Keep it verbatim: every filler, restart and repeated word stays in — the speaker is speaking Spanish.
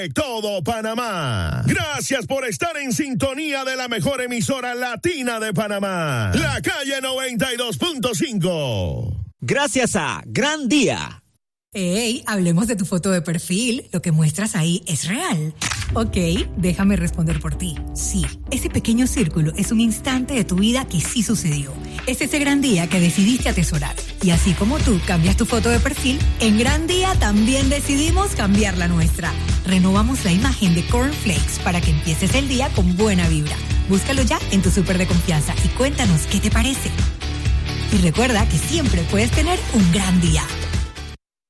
Todo Panamá. Gracias por estar en sintonía de la mejor emisora latina de Panamá, La Calle noventa y dos punto cinco. Gracias a Gran Día. Hey, hablemos de tu foto de perfil. Lo que muestras ahí es real. Ok, déjame responder por ti. Sí, ese pequeño círculo es un instante de tu vida que sí sucedió. Es ese gran día que decidiste atesorar. Y así como tú cambias tu foto de perfil, en Gran Día también decidimos cambiar la nuestra. Renovamos la imagen de Cornflakes para que empieces el día con buena vibra. Búscalo ya en tu súper de confianza y cuéntanos qué te parece. Y recuerda que siempre puedes tener un gran día.